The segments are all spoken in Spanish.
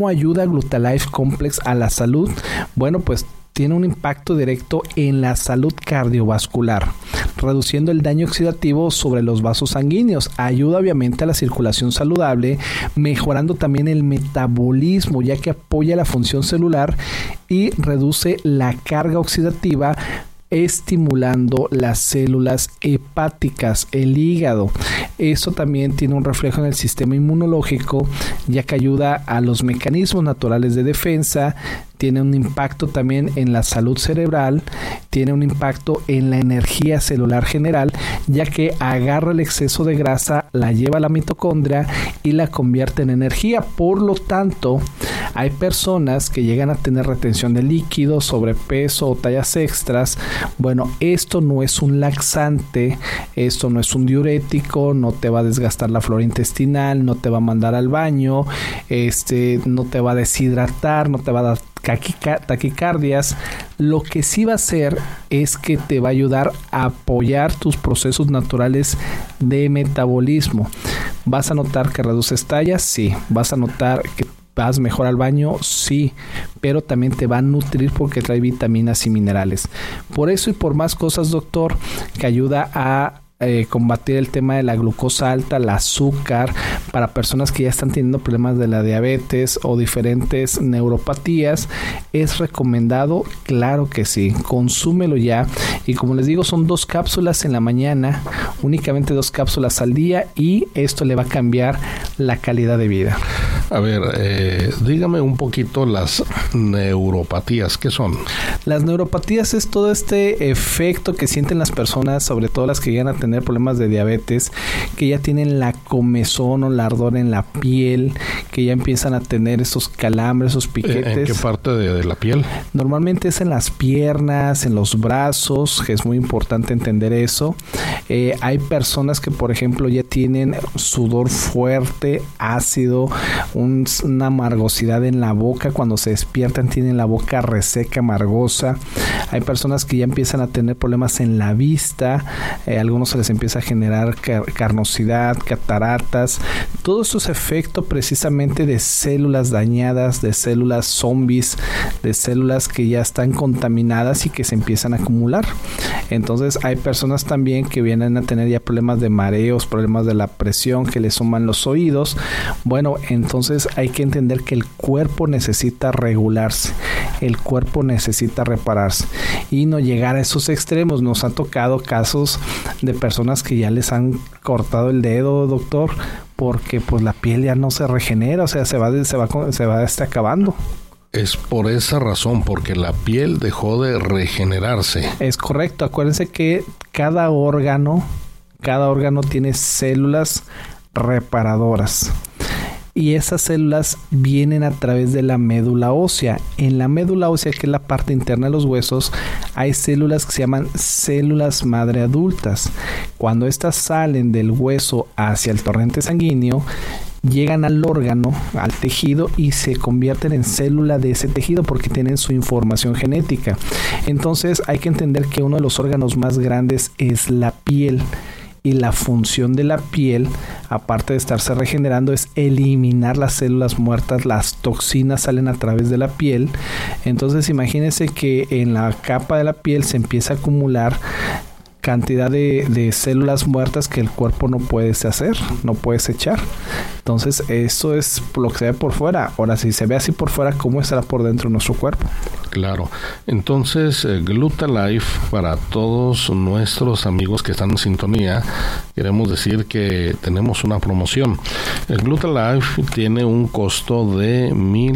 ¿Cómo ayuda Glutalife Complex a la salud? Bueno, pues tiene un impacto directo en la salud cardiovascular, reduciendo el daño oxidativo sobre los vasos sanguíneos. Ayuda obviamente a la circulación saludable, mejorando también el metabolismo, ya que apoya la función celular y reduce la carga oxidativa, estimulando las células hepáticas, el hígado. Esto también tiene un reflejo en el sistema inmunológico, ya que ayuda a los mecanismos naturales de defensa. Tiene un impacto también en la salud cerebral, tiene un impacto en la energía celular general, ya que agarra el exceso de grasa, la lleva a la mitocondria y la convierte en energía. Por lo tanto, hay personas que llegan a tener retención de líquidos, sobrepeso o tallas extras. Bueno, esto no es un laxante, esto no es un diurético, no te va a desgastar la flora intestinal, no te va a mandar al baño, no te va a deshidratar, no te va a dar taquicardias. Lo que sí va a hacer es que te va a ayudar a apoyar tus procesos naturales de metabolismo. ¿Vas a notar que reduces tallas? Sí. ¿Vas a notar que vas mejor al baño? Sí, pero también te va a nutrir porque trae vitaminas y minerales. Por eso y por más cosas, doctor, que ayuda a combatir el tema de la glucosa alta, el azúcar, para personas que ya están teniendo problemas de la diabetes o diferentes neuropatías. ¿Es recomendado? Claro que sí, consúmelo ya. Y como les digo, son 2 cápsulas en la mañana, únicamente 2 cápsulas al día, y esto le va a cambiar la calidad de vida. A ver, dígame un poquito las neuropatías, ¿qué son? Las neuropatías es todo este efecto que sienten las personas, sobre todo las que llegan a tener problemas de diabetes, que ya tienen la comezón o la ardor en la piel, que ya empiezan a tener esos calambres, esos piquetes. ¿En qué parte de la piel? Normalmente es en las piernas, en los brazos, que es muy importante entender eso. Hay personas que, por ejemplo, ya tienen sudor fuerte, ácido, una amargosidad en la boca. Cuando se despiertan tienen la boca reseca, amargosa. Hay personas que ya empiezan a tener problemas en la vista. Algunos se les empieza a generar carnosidad, cataratas. Todo esto es efecto precisamente de células dañadas, de células zombies, de células que ya están contaminadas y que se empiezan a acumular. Entonces hay personas también que vienen a tener ya problemas de mareos, problemas de la presión, que les suman los oídos. Bueno, entonces hay que entender que el cuerpo necesita regularse, el cuerpo necesita repararse y no llegar a esos extremos. Nos han tocado casos de personas que ya les han cortado el dedo, doctor, porque pues la piel ya no se regenera, o sea, se va acabando. Es por esa razón, porque la piel dejó de regenerarse. Es correcto. Acuérdense que cada órgano tiene células reparadoras. Y esas células vienen a través de la médula ósea. En la médula ósea, que es la parte interna de los huesos, hay células que se llaman células madre adultas. Cuando estas salen del hueso hacia el torrente sanguíneo, llegan al órgano, al tejido, y se convierten en célula de ese tejido porque tienen su información genética. Entonces hay que entender que uno de los órganos más grandes es la piel. Y la función de la piel, aparte de estarse regenerando, es eliminar las células muertas. Las toxinas salen a través de la piel. Entonces imagínense que en la capa de la piel se empieza a acumular cantidad de células muertas que el cuerpo no puede deshacer, no puede desechar. Entonces eso es lo que se ve por fuera. Ahora, si se ve así por fuera, ¿cómo estará por dentro de nuestro cuerpo? Claro. Entonces, Glutalife, para todos nuestros amigos que están en sintonía, queremos decir que tenemos una promoción. El Glutalife tiene un costo de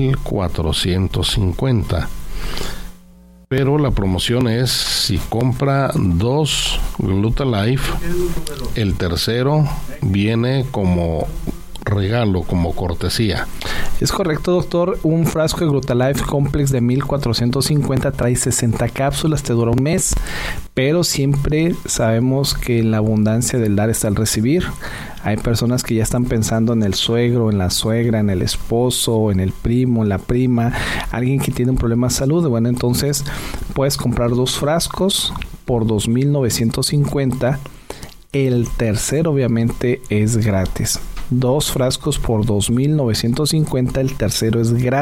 $1,450. Pero la promoción es, si compra 2 Glutalife, el tercero viene como regalo, como cortesía. Es correcto, doctor. Un frasco de Glutalife Complex de 1,450 trae 60 cápsulas, te dura un mes, pero siempre sabemos que en la abundancia del dar está el recibir. Hay personas que ya están pensando en el suegro, en la suegra, en el esposo, en el primo, en la prima, alguien que tiene un problema de salud. Bueno, entonces puedes comprar 2 frascos por 2,950. El tercero obviamente es gratis. 2 frascos por 2,950, el tercero es gratis.